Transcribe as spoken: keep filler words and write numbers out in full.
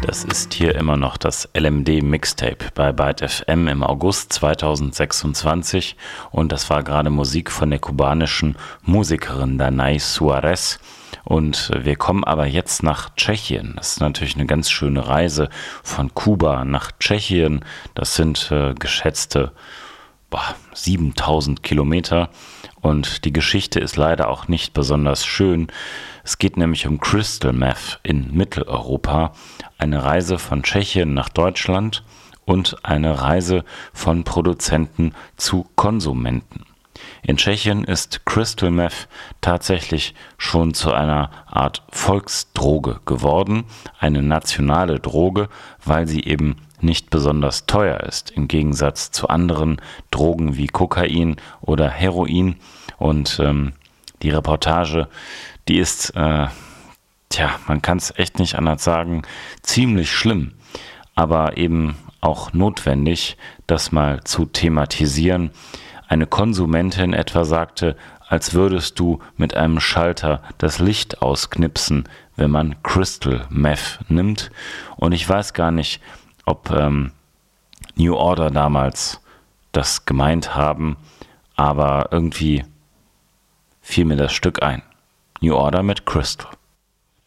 Das ist hier immer noch das L M D Mixtape bei Byte F M im August zweitausendsechsundzwanzig und das war gerade Musik von der kubanischen Musikerin Danay Suarez. Und wir kommen aber jetzt nach Tschechien. Das ist natürlich eine ganz schöne Reise von Kuba nach Tschechien. Das sind äh, geschätzte boah, siebentausend Kilometer. Und die Geschichte ist leider auch nicht besonders schön. Es geht nämlich um Crystal Meth in Mitteleuropa. Eine Reise von Tschechien nach Deutschland und eine Reise von Produzenten zu Konsumenten. In Tschechien ist Crystal Meth tatsächlich schon zu einer Art Volksdroge geworden, eine nationale Droge, weil sie eben nicht besonders teuer ist, im Gegensatz zu anderen Drogen wie Kokain oder Heroin. Und ähm, die Reportage, die ist, äh, tja, man kann es echt nicht anders sagen, ziemlich schlimm, aber eben auch notwendig, das mal zu thematisieren. Eine Konsumentin etwa sagte, als würdest du mit einem Schalter das Licht ausknipsen, wenn man Crystal Meth nimmt. Und ich weiß gar nicht, ob ähm, New Order damals das gemeint haben, aber irgendwie fiel mir das Stück ein. New Order mit Crystal.